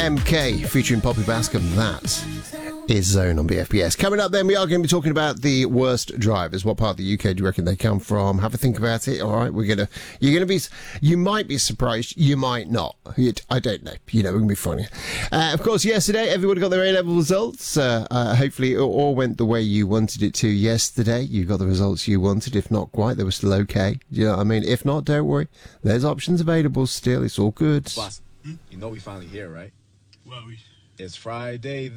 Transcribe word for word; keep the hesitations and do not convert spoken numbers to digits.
M K featuring Poppy Bascom. That is Zone on B F B S. Coming up then, we are going to be talking about the worst drivers. What part of the U K do you reckon they come from? Have a think about it. All right, we're gonna. You're gonna be. You might be surprised. You might not. I don't know. You know, we're gonna be funny. Uh, of course, yesterday everybody got their A-level results. Uh, uh, hopefully, it all went the way you wanted it to. Yesterday, you got the results you wanted. If not quite, they were still okay. You know what I mean? If not, don't worry. There's options available still. It's all good. Boss, you know we finally here, right? Well, we... It's Friday.